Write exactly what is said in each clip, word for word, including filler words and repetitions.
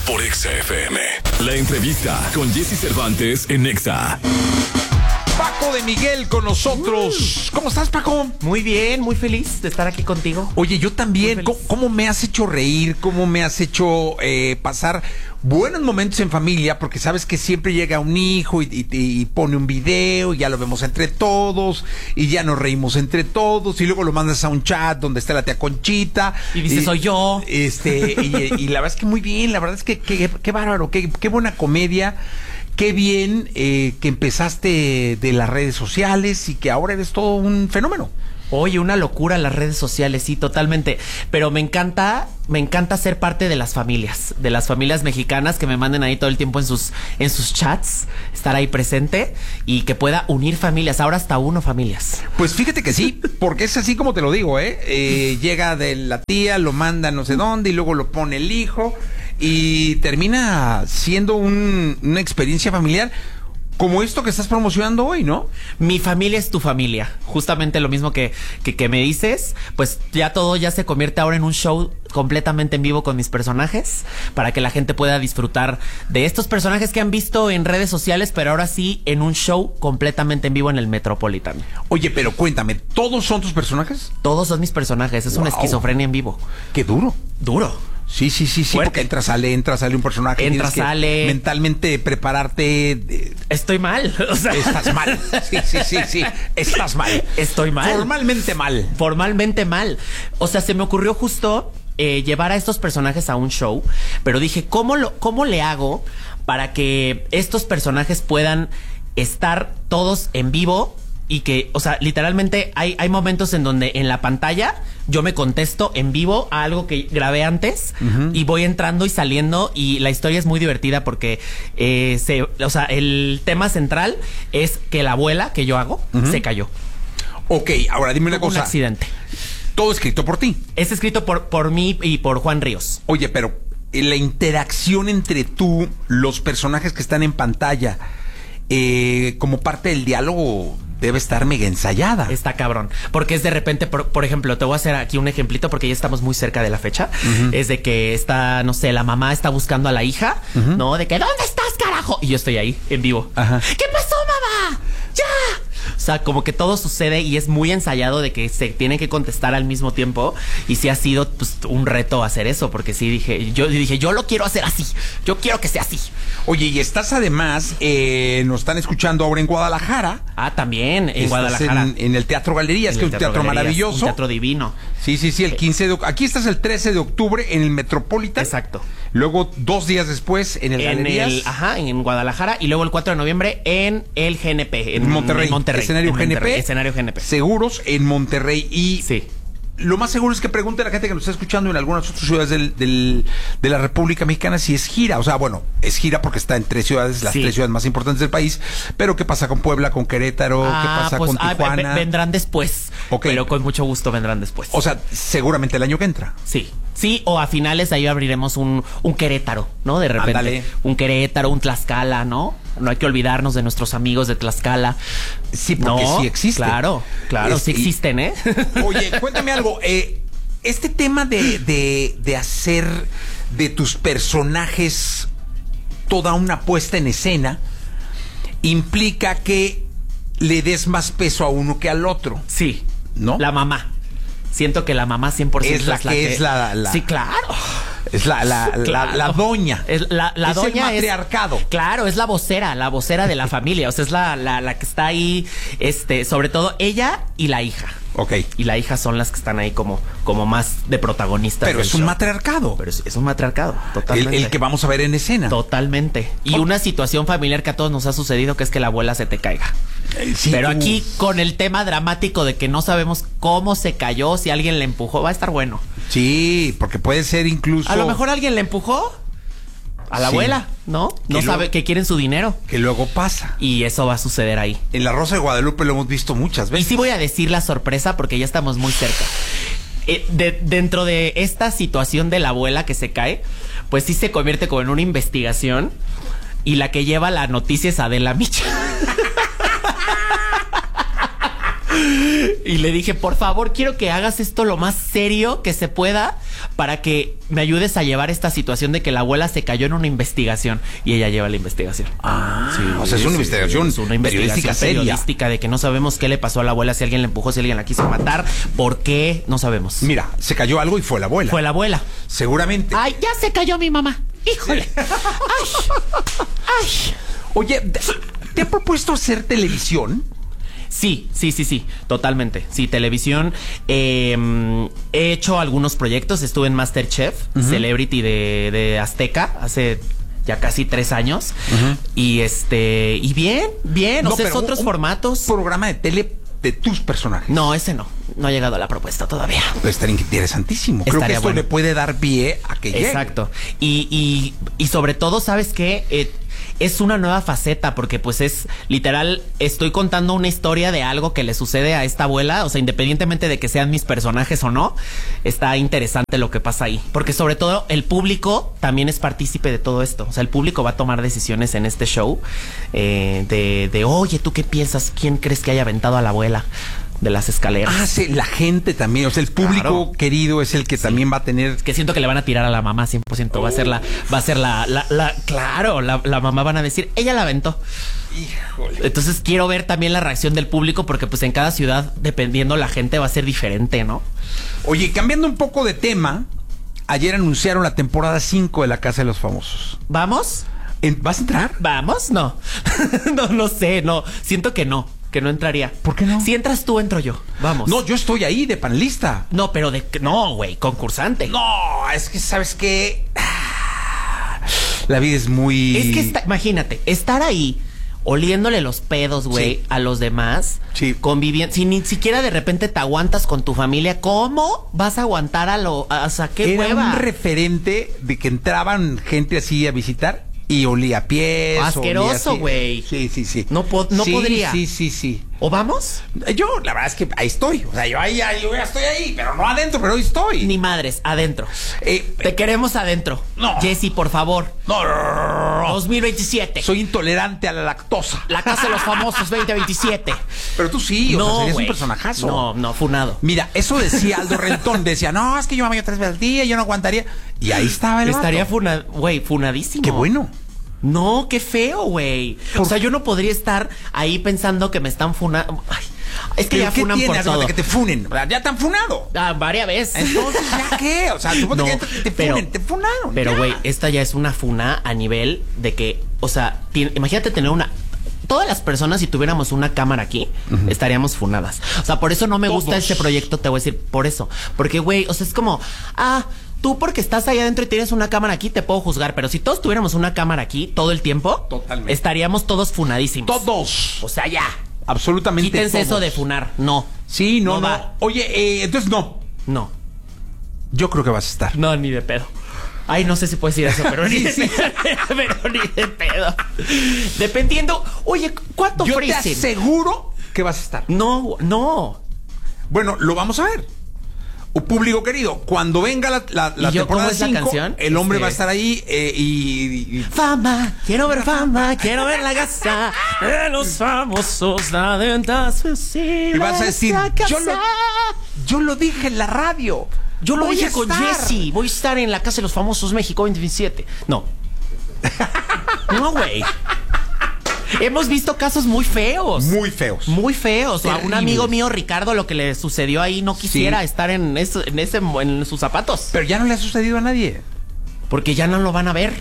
por Exa F M. La entrevista con Jesse Cervantes en Exa. Paco de Miguel con nosotros. ¿Cómo estás, Paco? Muy bien, muy feliz de estar aquí contigo. Oye, yo también. ¿Cómo, cómo me has hecho reír? ¿Cómo me has hecho eh, pasar buenos momentos en familia? Porque sabes que siempre llega un hijo y, y, y pone un video, y ya lo vemos entre todos, y ya nos reímos entre todos, y luego lo mandas a un chat donde está la tía Conchita. Y dices, soy yo. Este, y, y la verdad es que muy bien, la verdad es que qué que, bárbaro, qué, qué buena comedia. Qué bien eh, que empezaste de las redes sociales y que ahora eres todo un fenómeno. Oye, una locura las redes sociales, sí, totalmente. Pero me encanta, me encanta ser parte de las familias, de las familias mexicanas que me manden ahí todo el tiempo en sus, en sus chats, estar ahí presente y que pueda unir familias, ahora hasta uno familias. Pues fíjate que sí, porque es así como te lo digo, ¿eh? eh llega de la tía, lo manda no sé dónde y luego lo pone el hijo y termina siendo un, una experiencia familiar. Como esto que estás promocionando hoy, ¿no? Mi familia es tu familia. Justamente lo mismo que, que, que me dices. Pues ya todo ya se convierte ahora en un show completamente en vivo con mis personajes. Para que la gente pueda disfrutar de estos personajes que han visto en redes sociales. Pero ahora sí en un show completamente en vivo en el Metropolitan. Oye, pero cuéntame, ¿todos son tus personajes? Todos son mis personajes. Es wow. Una esquizofrenia en vivo. ¡Qué duro! Duro. Sí, sí, sí, sí, Fuerte. Porque entra, sale, entra, sale un personaje. Entra, sale. Mentalmente prepararte. De... Estoy mal. O sea... Estás mal. Sí, sí, sí, sí. Estás mal. Estoy mal. Formalmente mal. Formalmente mal. O sea, se me ocurrió justo eh, llevar a estos personajes a un show, pero dije, ¿cómo, lo, ¿cómo le hago para que estos personajes puedan estar todos en vivo? Y que, o sea, literalmente hay, hay momentos en donde en la pantalla yo me contesto en vivo a algo que grabé antes uh-huh. y voy entrando y saliendo y la historia es muy divertida porque, eh, se, o sea, el tema central es que la abuela que yo hago uh-huh. se cayó. Ok, ahora dime una Tuvo cosa. Un accidente. Todo escrito por ti. Es escrito por, por mí y por Juan Ríos. Oye, pero la interacción entre tú, los personajes que están en pantalla, eh, como parte del diálogo... debe estar mega ensayada. Está cabrón. Porque es de repente, por, por ejemplo, te voy a hacer aquí un ejemplito porque ya estamos muy cerca de la fecha. Uh-huh. Es de que está, no sé, la mamá está buscando a la hija, uh-huh. ¿no? De que, ¿dónde estás, carajo? Y yo estoy ahí, en vivo. Ajá. ¿Qué pasó, mamá? ¡Ya! O sea, como que todo sucede y es muy ensayado de que se tiene que contestar al mismo tiempo. Y sí ha sido pues, un reto hacer eso, porque sí dije, yo dije, yo lo quiero hacer así. Yo quiero que sea así. Oye, y estás además, eh, nos están escuchando ahora en Guadalajara. Ah, también, en estás Guadalajara. En, en el Teatro Galerías, que es un teatro, teatro maravilloso. Un teatro divino. Sí, sí, sí, el quince de octubre. Aquí estás el trece de octubre en el Metropolitan. Exacto. Luego, dos días después, en el en Galerías. El, ajá, en Guadalajara. Y luego el cuatro de noviembre en el G N P. En Monterrey. En Monterrey. Escenario en G N P. Monterrey, escenario G N P. Seguros en Monterrey. Y sí. Lo más seguro es que pregunte a la gente que nos está escuchando en algunas otras ciudades del, del, de la República Mexicana si es gira. O sea, bueno, es gira porque está en tres ciudades, las sí. tres ciudades más importantes del país. Pero ¿qué pasa con Puebla, con Querétaro? Ah, ¿Qué pasa pues, con Tijuana? Ah, vendrán después. Okay. Pero con mucho gusto vendrán después. O sea, seguramente el año que entra. Sí. Sí, o a finales ahí abriremos un, un Querétaro, ¿no? De repente. Ándale. Un Querétaro, un Tlaxcala, ¿no? No hay que olvidarnos de nuestros amigos de Tlaxcala. Sí, porque no, sí existen. Claro, claro, es, sí existen, ¿eh? Oye, cuéntame algo. Eh, este tema de, de, de hacer de tus personajes toda una puesta en escena implica que le des más peso a uno que al otro. Sí. ¿No? La mamá. Siento que la mamá cien por ciento es la es que, la que es la, la... Sí, claro. Es la, la, claro. la, la doña. Es la, la es doña el matriarcado. Es, claro, es la vocera, la vocera de la familia. O sea, es la, la, la que está ahí, este, sobre todo ella y la hija. Ok. Y la hija son las que están ahí como, como más de protagonistas. Pero es un show. matriarcado. Pero es, es un matriarcado, totalmente. El, el que vamos a ver en escena. Totalmente. Y oh. una situación familiar que a todos nos ha sucedido, que es que la abuela se te caiga. Eh, sí, Pero uh. aquí con el tema dramático de que no sabemos cómo se cayó, si alguien le empujó, va a estar bueno. Sí, porque puede ser incluso... A lo mejor alguien le empujó a la sí. abuela, ¿no? Que no luego, sabe que quieren su dinero. Que luego pasa. Y eso va a suceder ahí. En La Rosa de Guadalupe lo hemos visto muchas veces. Y sí voy a decir la sorpresa porque ya estamos muy cerca. Eh, de, dentro de esta situación de la abuela que se cae, pues sí se convierte como en una investigación. Y la que lleva la noticia es Adela Micha. Y le dije, por favor, quiero que hagas esto lo más serio que se pueda, para que me ayudes a llevar esta situación de que la abuela se cayó en una investigación y ella lleva la investigación. Ah, sí, o sea, es una sí, investigación, es una investigación seria. periodística de que no sabemos qué le pasó a la abuela, si alguien la empujó, si alguien la quiso matar, por qué, no sabemos. Mira, se cayó algo y fue la abuela. Fue la abuela. Seguramente. Ay, ya se cayó mi mamá. Híjole. Ay. Ay. Oye, ¿te ha propuesto hacer televisión? Sí, sí, sí, sí, totalmente. Sí, televisión. Eh, he hecho algunos proyectos. Estuve en MasterChef, uh-huh. Celebrity de, de Azteca, hace ya casi tres años. Uh-huh. Y este, y bien, bien. No, o sea, es otros un formatos. Programa de tele de tus personajes. No, ese no. No ha llegado a la propuesta todavía. Pero estaría interesantísimo. Creo Estaría que esto bueno. le puede dar pie a que llegue. Exacto. Y, y, y sobre todo, ¿sabes qué? Eh, es una nueva faceta porque pues es literal, estoy contando una historia de algo que le sucede a esta abuela, o sea, independientemente de que sean mis personajes o no, está interesante lo que pasa ahí, porque sobre todo el público también es partícipe de todo esto, o sea, el público va a tomar decisiones en este show eh, de, de, oye, ¿tú qué piensas? ¿Quién crees que haya aventado a la abuela de las escaleras? Ah, sí, la gente también, o sea, el público claro. querido es el que sí. también va a tener... Que siento que le van a tirar a la mamá cien por ciento, oh. va a ser la, va a ser la, la, la claro, la, la mamá van a decir, ella la aventó. Híjole. Entonces quiero ver también la reacción del público porque pues en cada ciudad, dependiendo la gente, va a ser diferente, ¿no? Oye, cambiando un poco de tema, ayer anunciaron la temporada cinco de La Casa de los Famosos. ¿Vamos? ¿Vas a entrar? ¿Vamos? No. no, no sé, no, siento que no. Que no entraría. ¿Por qué no? Si entras tú, entro yo. Vamos. No, yo estoy ahí de panelista. No, pero de... No, güey, concursante. No, es que, ¿sabes qué? La vida es muy... Es que, está, imagínate, estar ahí oliéndole los pedos, güey, sí. a los demás. Sí. Conviviendo. Si ni siquiera de repente te aguantas con tu familia, ¿cómo vas a aguantar a lo... O sea, qué Era hueva? un referente de que entraban gente así a visitar... Y olía a pies. Asqueroso, güey. Sí, sí, sí. No, po no sí, podría. Sí, sí, sí. ¿O vamos? Yo, la verdad es que ahí estoy. O sea, yo ahí, ahí yo ya estoy ahí, pero no adentro, pero ahí estoy. Ni madres, adentro. Eh, Te queremos adentro. No. Jessy, por favor. No, no, no, no. dos mil veintisiete. Soy intolerante a la lactosa. La Casa de los Famosos veinte veintisiete. Pero tú sí, o no, sea, serías wey. un personajazo. No, no, funado. Mira, eso decía Aldo Rentón. Decía, no, es que yo me baño tres veces al día, yo no aguantaría. Y ahí estaba el Estaría vato. funa güey, funadísimo. Qué bueno. No, qué feo, güey. O sea, yo no podría estar ahí pensando que me están funando. Ay, es que ya ¿qué funan por tienes? todo. Que te funen. Ya te han funado. Ah, varias veces. Entonces, ¿ya qué? O sea, tú no, que te pero, funen, te funaron. Pero, güey, esta ya es una funa a nivel de que, o sea, tiene, imagínate tener una... Todas las personas, si tuviéramos una cámara aquí, uh-huh. estaríamos funadas. O sea, por eso no me Todos. gusta este proyecto, te voy a decir, por eso. Porque, güey, o sea, es como, ah... Tú porque estás ahí adentro y tienes una cámara aquí, te puedo juzgar. Pero si todos tuviéramos una cámara aquí todo el tiempo, Totalmente. estaríamos todos funadísimos. Todos. O sea, ya. Absolutamente Quítense todos. eso de funar. No. Sí, no, no. no. no. Oye, eh, entonces no. No. Yo creo que vas a estar. No, ni de pedo. Ay, no sé si puedes decir eso, pero ni de sí. pedo. Pero ni de pedo. Dependiendo. Oye, ¿cuánto Yo ofrecen? te aseguro que vas a estar. No, no. Bueno, lo vamos a ver. O público querido, cuando venga la, la, la yo, temporada es la cinco, canción? el hombre este... va a estar ahí eh, y, y... Fama, quiero ver fama, quiero ver la casa de los famosos, la venta y vas a decir, yo lo, yo lo dije en la radio. Yo lo voy dije con Jessy, voy a estar en la Casa de los Famosos México veinte veintisiete. No. No, güey. Hemos visto casos muy feos. Muy feos. Muy feos. A un amigo mío, Ricardo, lo que le sucedió ahí, no quisiera sí. estar en, eso, en, ese, en sus zapatos. Pero ya no le ha sucedido a nadie. Porque ya no lo van a ver.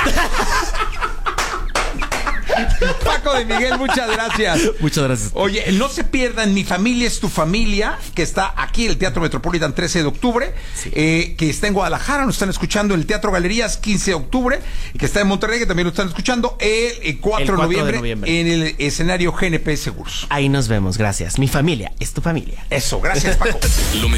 Paco de Miguel, muchas gracias. Muchas gracias. Oye, no se pierdan Mi Familia es tu Familia, que está aquí en el Teatro Metropolitan trece de octubre, sí. eh, que está en Guadalajara, nos están escuchando en el Teatro Galerías quince de octubre, y que está en Monterrey, que también lo están escuchando el, el cuatro de noviembre en el escenario G N P Seguros. Ahí nos vemos, gracias. Mi Familia es tu familia. Eso, gracias, Paco. Lo